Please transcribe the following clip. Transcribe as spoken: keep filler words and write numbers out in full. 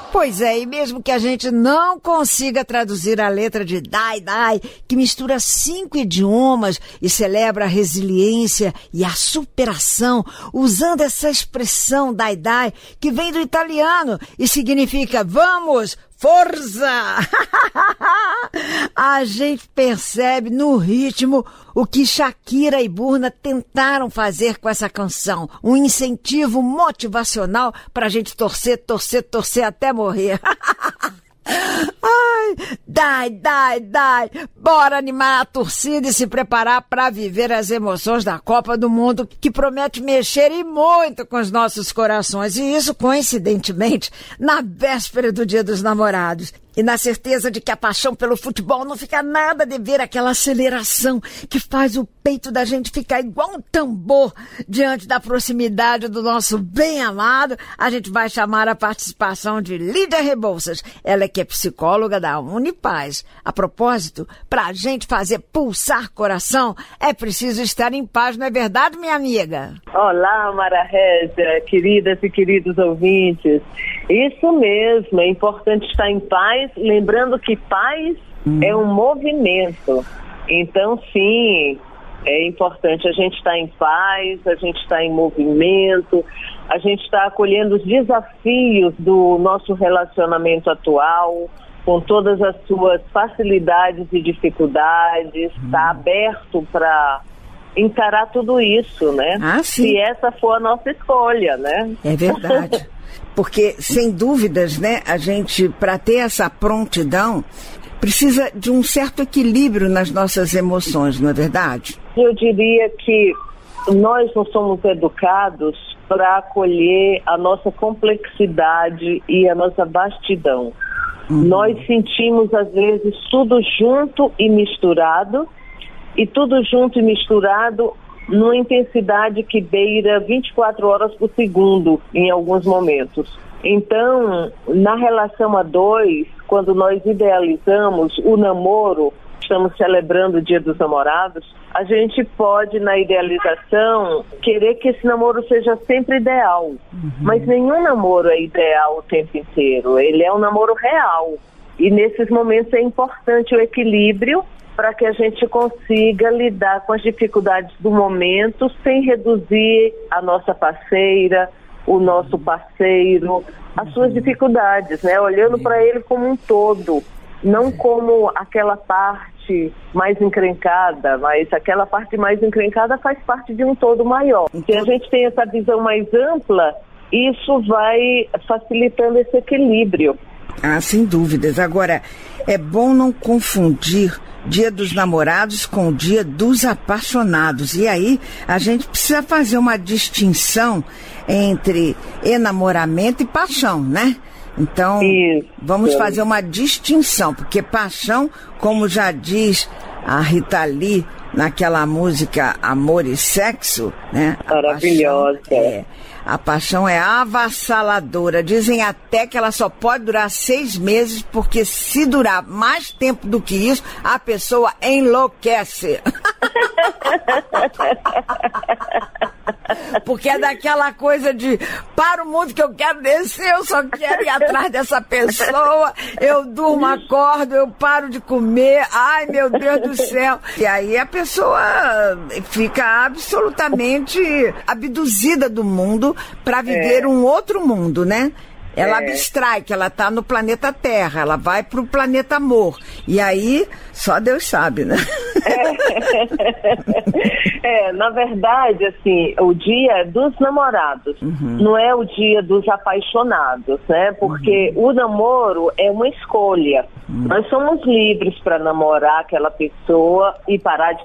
Pois é, e mesmo que a gente não consiga traduzir a letra de Dai Dai, que mistura cinco idiomas e celebra a resiliência e a superação, usando essa expressão Dai Dai, que vem do italiano e significa vamos, força! A gente percebe no ritmo o que Shakira e Burna tentaram fazer com essa canção. Um incentivo motivacional pra gente torcer, torcer, torcer até morrer. Ai, dai, dai, dai. Bora animar a torcida e se preparar para viver as emoções da Copa do Mundo, que promete mexer e muito com os nossos corações. E isso, coincidentemente, na véspera do Dia dos Namorados. E na certeza de que a paixão pelo futebol não fica nada de ver aquela aceleração que faz o peito da gente ficar igual um tambor diante da proximidade do nosso bem-amado, a gente vai chamar a participação de Lídia Rebouças. Ela é que é psicóloga da Unipaz. A propósito, para a gente fazer pulsar coração, é preciso estar em paz, não é verdade, minha amiga? Olá, Mara Régia, queridas e queridos ouvintes. Isso mesmo, é importante estar em paz, lembrando que paz hum. é um movimento. Então, sim, é importante a gente estar em paz, a gente estar em movimento, a gente está acolhendo os desafios do nosso relacionamento atual, com todas as suas facilidades e dificuldades, está hum. aberto para encarar tudo isso, né? Ah, sim. Se essa for a nossa escolha, né? É verdade. Porque, sem dúvidas, né, a gente, para ter essa prontidão, precisa de um certo equilíbrio nas nossas emoções, não é verdade? Eu diria que nós não somos educados para acolher a nossa complexidade e a nossa vastidão. Uhum. Nós sentimos, às vezes, tudo junto e misturado, e tudo junto e misturado numa intensidade que beira vinte e quatro horas por segundo em alguns momentos. Então, na relação a dois, quando nós idealizamos o namoro, estamos celebrando o Dia dos Namorados, a gente pode, na idealização, querer que esse namoro seja sempre ideal. Uhum. Mas nenhum namoro é ideal o tempo inteiro, ele é um namoro real. E nesses momentos é importante o equilíbrio para que a gente consiga lidar com as dificuldades do momento sem reduzir a nossa parceira, o nosso parceiro, as suas dificuldades, né? Olhando para ele como um todo, não como aquela parte mais encrencada, mas aquela parte mais encrencada faz parte de um todo maior. Se a gente tem essa visão mais ampla, isso vai facilitando esse equilíbrio. Ah, sem dúvidas. Agora, é bom não confundir Dia dos Namorados com o Dia dos Apaixonados. E aí, a gente precisa fazer uma distinção entre enamoramento e paixão, né? Então, Isso. vamos fazer uma distinção, porque paixão, como já diz a Rita Lee naquela música Amor e Sexo, né? Maravilhosa. A paixão é, a paixão é avassaladora. Dizem até que ela só pode durar seis meses, porque se durar mais tempo do que isso, a pessoa enlouquece. Porque é daquela coisa de para o mundo que eu quero descer, eu só quero ir atrás dessa pessoa, eu durmo, acordo, eu paro de comer, ai meu Deus do céu. E aí a pessoa fica absolutamente abduzida do mundo para viver é. um outro mundo, né? Ela é. abstrai que ela está no planeta Terra, ela vai para o planeta Amor. E aí, só Deus sabe, né? É. é, na verdade, assim, o dia é dos namorados, uhum. não é o dia dos apaixonados, né? Porque uhum. o namoro é uma escolha. Uhum. Nós somos livres para namorar aquela pessoa e parar de